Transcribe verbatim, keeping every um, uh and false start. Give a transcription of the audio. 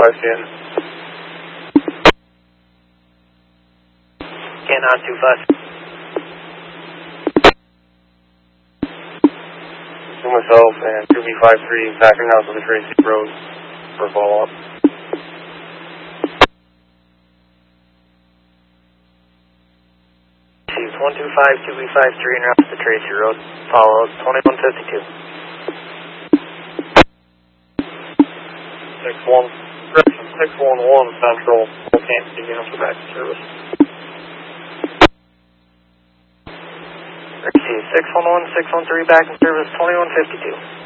five C N. Can on two five. To myself and two B five three backing out to the Tracy Road for follow-up. one two five, two B five three, and route to Tracy Road. Follow twenty-one fifty-two. six one, six one one Central, can't see you for back to service. Tracy, six one one, six one three, back in service, twenty-one fifty-two.